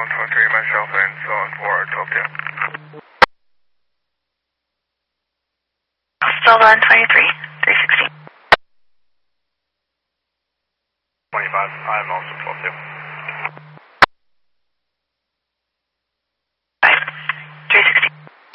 Zone 23, myself, and Zone 4, Tokyo. Zone 23, 360. 25, I'm also 12 too.